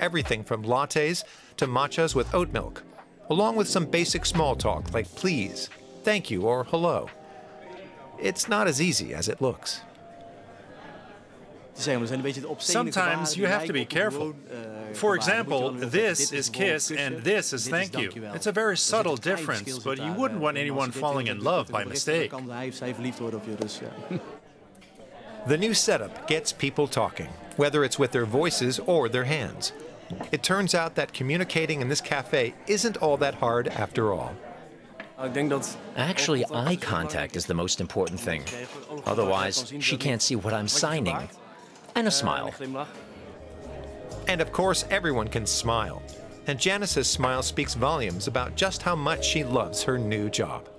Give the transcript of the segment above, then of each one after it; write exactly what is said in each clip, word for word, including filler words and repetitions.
everything from lattes to matchas with oat milk, along with some basic small talk like please, thank you, or hello. It's not as easy as it looks. Sometimes you have to be careful. For example, this is kiss and this is thank you. It's a very subtle difference, but you wouldn't want anyone falling in love by mistake. The new setup gets people talking, whether it's with their voices or their hands. It turns out that communicating in this cafe isn't all that hard after all. Actually, eye contact is the most important thing. Otherwise, she can't see what I'm signing. And a smile. And of course, everyone can smile. And Janice's smile speaks volumes about just how much she loves her new job.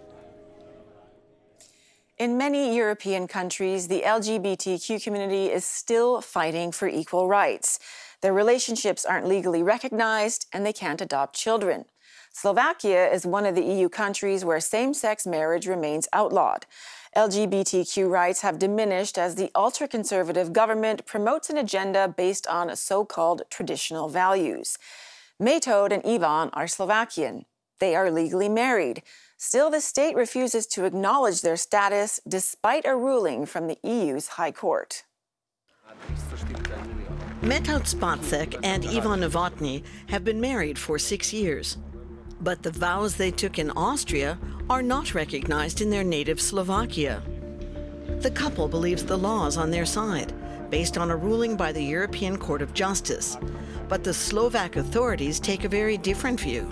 In many European countries, the L G B T Q community is still fighting for equal rights. Their relationships aren't legally recognized, and they can't adopt children. Slovakia is one of the E U countries where same-sex marriage remains outlawed. L G B T Q rights have diminished as the ultra-conservative government promotes an agenda based on so-called traditional values. Metod and Ivan are Slovakian. They are legally married. Still, the state refuses to acknowledge their status despite a ruling from the E U's High Court. Metod Spacek and Ivan Novotny have been married for six years. But the vows they took in Austria are not recognized in their native Slovakia. The couple believes the law is on their side, based on a ruling by the European Court of Justice. But the Slovak authorities take a very different view.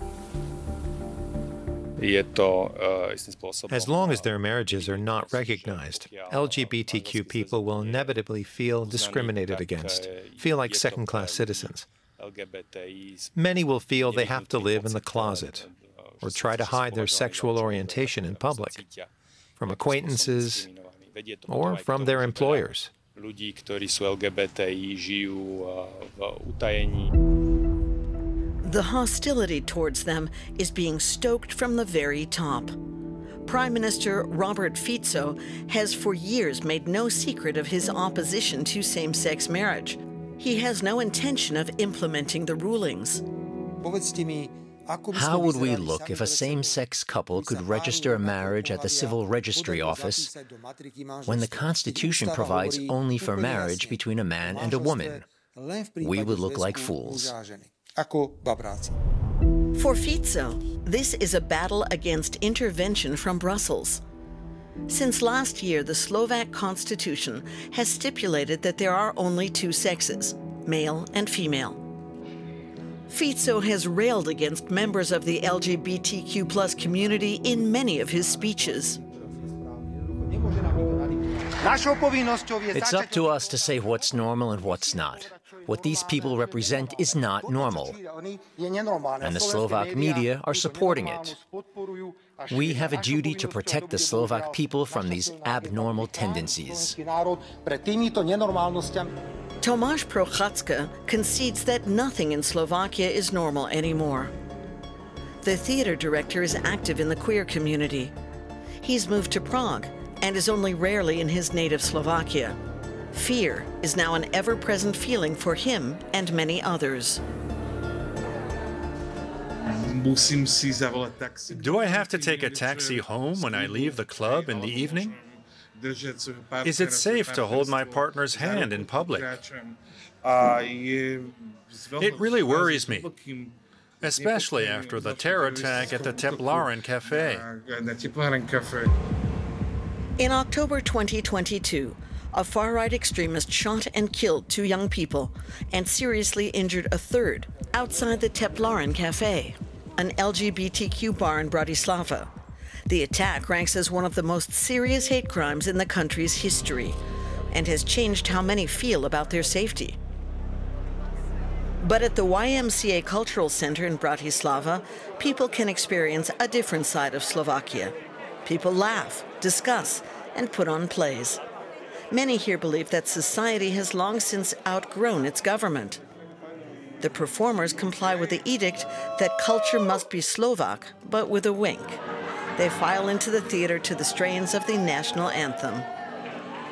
As long as their marriages are not recognized, L G B T Q people will inevitably feel discriminated against, feel like second-class citizens. Many will feel they have to live in the closet or try to hide their sexual orientation in public, from acquaintances or from their employers. The hostility towards them is being stoked from the very top. Prime Minister Robert Fico has for years made no secret of his opposition to same-sex marriage. He has no intention of implementing the rulings. How would we look if a same-sex couple could register a marriage at the civil registry office when the Constitution provides only for marriage between a man and a woman? We would look like fools. For Fico, this is a battle against intervention from Brussels. Since last year, the Slovak Constitution has stipulated that there are only two sexes, male and female. Fico has railed against members of the L G B T Q plus community in many of his speeches. It's up to us to say what's normal and what's not. What these people represent is not normal, and the Slovak media are supporting it. We have a duty to protect the Slovak people from these abnormal tendencies. Tomáš Procházka concedes that nothing in Slovakia is normal anymore. The theater director is active in the queer community. He's moved to Prague and is only rarely in his native Slovakia. Fear is now an ever-present feeling for him and many others. Do I have to take a taxi home when I leave the club in the evening? Is it safe to hold my partner's hand in public? It really worries me, especially after the terror attack at the Teplaren Cafe. In October twenty twenty-two, a far-right extremist shot and killed two young people and seriously injured a third outside the Teplaren Cafe, an L G B T Q bar in Bratislava. The attack ranks as one of the most serious hate crimes in the country's history and has changed how many feel about their safety. But at the Y M C A Cultural Center in Bratislava, people can experience a different side of Slovakia. People laugh, discuss, and put on plays. Many here believe that society has long since outgrown its government. The performers comply with the edict that culture must be Slovak, but with a wink. They file into the theater to the strains of the national anthem.